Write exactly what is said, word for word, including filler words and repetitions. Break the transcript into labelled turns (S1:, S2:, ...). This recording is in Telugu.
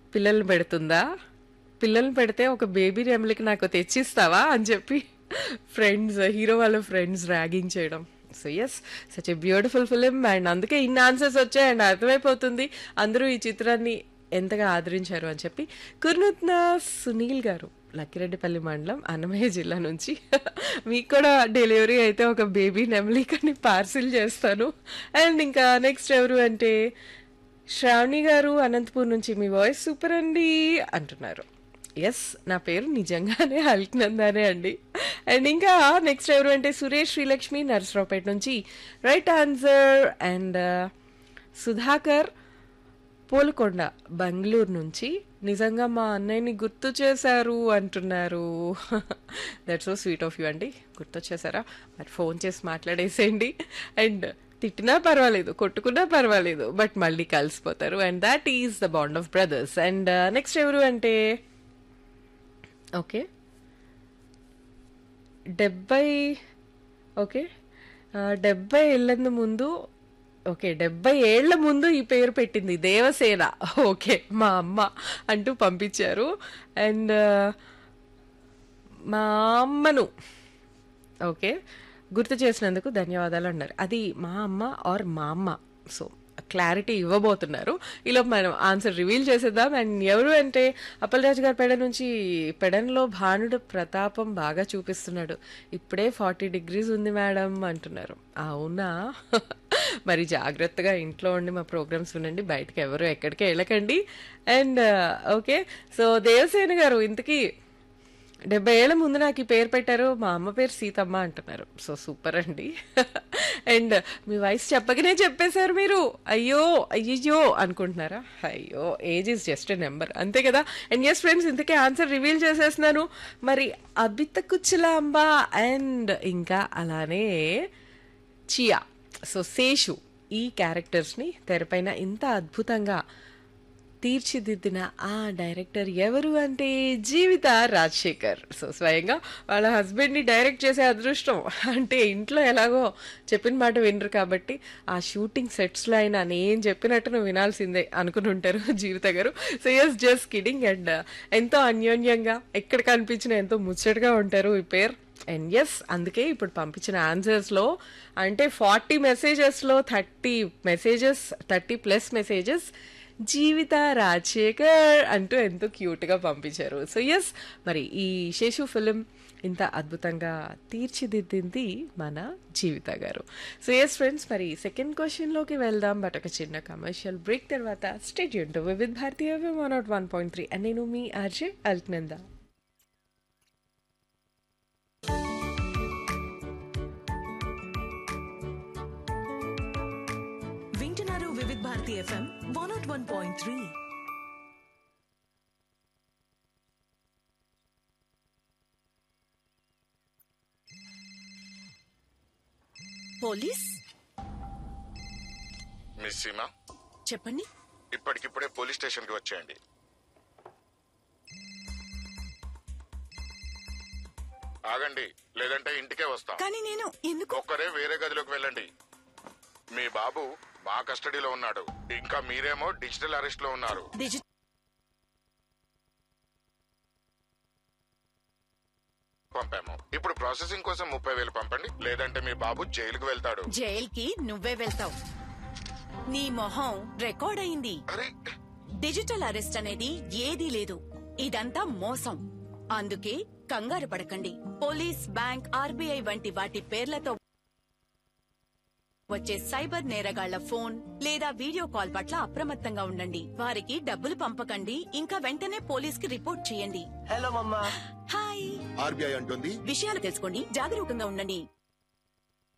S1: పిల్లల్ని పెడుతుందా, పిల్లల్ని పెడితే ఒక బేబీ నెమలికి నాకు తెచ్చిస్తావా అని చెప్పి ఫ్రెండ్స్, హీరో వాళ్ళ ఫ్రెండ్స్ ర్యాగింగ్ చేయడం. So yes, such a beautiful film. And అందుకే ఇన్ని ఆన్సర్స్ వచ్చాయి. అండ్ అర్థమైపోతుంది అందరూ ఈ చిత్రాన్ని ఎంతగా ఆదరించారు అని చెప్పి. కుర్నుత్న సునీల్ గారు, లక్కిరెడ్డిపల్లి మండలం, అన్నమయ్య జిల్లా నుంచి. మీకు కూడా డెలివరీ అయితే ఒక బేబీ నెమలి కానీ పార్సిల్ చేస్తాను. అండ్ ఇంకా నెక్స్ట్ ఎవరు అంటే శ్రావణి గారు, అనంతపూర్ నుంచి. మీ వాయిస్ సూపర్ అండి అంటున్నారు. ఎస్, నా పేరు నిజంగానే అల్క్నందానే అండి. అండ్ ఇంకా నెక్స్ట్ ఎవరు అంటే సురేష్ శ్రీలక్ష్మి, నరసరావుపేట నుంచి. Right answer. And Sudhakar Polukonda, Bengaluru నుంచి. నిజంగా మా అన్నయ్యని గుర్తు చేశారు అంటున్నారు. That's so sweet of you అండి. గుర్తొచ్చేసారా? మరి ఫోన్ చేసి మాట్లాడేసేయండి. అండ్ తిట్టినా పర్వాలేదు, కొట్టుకున్నా పర్వాలేదు, బట్ మళ్ళీ కలిసిపోతారు. And that is the bond of brothers. And next ఎవరు అంటే ఓకే డెబ్బై ఓకే డెబ్బై ఏళ్ళ ముందు ఓకే డెబ్బై ఏళ్ల ముందు ఈ పేరు పెట్టింది దేవసేన. ఓకే, మా అమ్మ అంటూ పంపించారు. అండ్ మా అమ్మను ఓకే గుర్తు చేసినందుకు ధన్యవాదాలు అన్నారు. అది మా అమ్మ ఆర్ మా అమ్మ. సో క్లారిటీ ఇవ్వబోతున్నారు. ఇలా మనం ఆన్సర్ రివీల్ చేసేద్దాం. అండ్ ఎవరు అంటే అప్పలరాజు గారు పెడ నుంచి. పెడన్లో భానుడు ప్రతాపం బాగా చూపిస్తున్నాడు, ఇప్పుడే ఫార్టీ డిగ్రీస్ ఉంది మేడం అంటున్నారు. అవునా? మరి జాగ్రత్తగా ఇంట్లో ఉండి మా ప్రోగ్రామ్స్ వినండి, బయటకు ఎవరు ఎక్కడికి వెళ్ళకండి. అండ్ ఓకే, సో దేవసేన గారు ఇంతకీ డెబ్బై ఏళ్ళ ముందు నాకు ఈ పేరు పెట్టారు, మా అమ్మ పేరు సీతమ్మ అంటున్నారు. సో సూపర్ అండి. అండ్ మీ వయసు చెప్పకనే చెప్పేశారు మీరు. అయ్యో అయ్యో అనుకుంటున్నారా? అయ్యో, age is just a number, అంతే కదా. అండ్ ఎస్ ఫ్రెండ్స్, ఇంతకే ఆన్సర్ రివీల్ చేసేస్తున్నాను. మరి అబిత కుచ్చలాంబ అండ్ ఇంకా అలానే చియా, సో శేషు, ఈ క్యారెక్టర్స్ని తెరపైన ఇంత అద్భుతంగా తీర్చిదిద్దిన ఆ డైరెక్టర్ ఎవరు అంటే జీవిత రాజశేఖర్. సో స్వయంగా వాళ్ళ హస్బెండ్ని డైరెక్ట్ చేసే అదృష్టం అంటే ఇంట్లో ఎలాగో చెప్పిన మాట వినరు కాబట్టి ఆ షూటింగ్ సెట్స్లో అయినా నేను చెప్పినట్టు నువ్వు వినాల్సిందే అనుకుని ఉంటారు జీవిత గారు. So yes, just kidding. And ఎంతో అన్యోన్యంగా ఎక్కడ కనిపించినా ఎంతో ముచ్చటగా ఉంటారు ఈ పేరు. అండ్ ఎస్, అందుకే ఇప్పుడు పంపించిన ఆన్సర్స్లో అంటే forty మెసేజెస్లో thirty messages thirty plus messages జీవిత రాజశేఖర్ అంటూ ఎంతో క్యూట్గా పంపించారు. సో ఎస్, మరి ఈ శేషు ఫిలిం ఇంత అద్భుతంగా తీర్చిదిద్దింది మన జీవిత గారు. సో ఎస్ ఫ్రెండ్స్, మరి సెకండ్ క్వశ్చన్లోకి వెళ్దాం. బట్ ఒక చిన్న కమర్షియల్ బ్రేక్ తర్వాత stay tuned to Vividh Bharati FM one not one point three. And నేను మీ ఆర్జే అల్క్నందా.
S2: వింటున్నారు Vividh Bharati FM one not one point three. Police
S3: miss Seema,
S2: చెప్పండి.
S3: ఇప్పటికిప్పుడే పోలీస్ స్టేషన్ కి వచ్చేయండి. ఆగండి, లేదంటే ఇంటికే వస్తాం.
S2: కానీ నేను ఎందుకు?
S3: ఒక్కరే వేరే గదిలోకి వెళ్ళండి. మీ బాబు మా కస్టడీలో ఉన్నాడు, ఇంకా మీరేమో డిజిటల్ అరెస్ట్ లో ఉన్నారు.
S2: డిజిటల్
S3: పంపాము. ఇప్పుడు ప్రాసెసింగ్ కోసం ముప్పై వేలు పంపండి, లేదంటే మీ బాబు జైలుకు వెళ్తాడు.
S2: జైల్కి నువ్వే వెళ్తావు. నీ మొహం రికార్డ్ అయింది.
S3: అరే,
S2: డిజిటల్ అరెస్ట్ అనేది ఏదీ లేదు. ఇదంతా మోసం. అందుకే కంగారు పడకండి. పోలీస్, బ్యాంక్, ఆర్బీఐ వంటి వాటి పేర్లతో వచ్చే సైబర్ నేరగాళ్ల ఫోన్ లేదా వీడియో కాల్ పట్ల అప్రమత్తంగా ఉండండి. వారికి డబ్బులు పంపకండి, ఇంకా వెంటనే పోలీస్ కి రిపోర్ట్ చేయండి.
S4: హలో మమ్మా.
S2: హాయ్.
S3: ఆర్బీఐ అంటుంది
S2: విషయాలు తెలుసుకోండి, జాగరూకంగా ఉండండి.